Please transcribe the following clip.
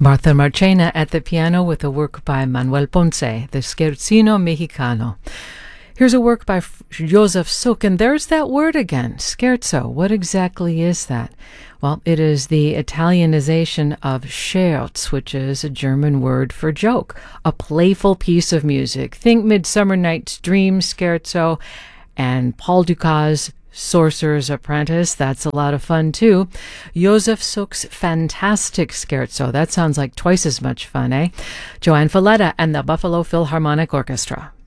Martha Marchena at the piano with a work by Manuel Ponce, the Scherzino Mexicano. Here's a work by Joseph Suk, and there's that word again, scherzo. What exactly is that? Well, it is the Italianization of Scherz, which is a German word for joke, a playful piece of music. Think Midsummer Night's Dream scherzo and Paul Dukas' Sorcerer's Apprentice. That's a lot of fun, too. Joseph Suk's Fantastic Scherzo. That sounds like twice as much fun, eh? Joanne Falletta and the Buffalo Philharmonic Orchestra.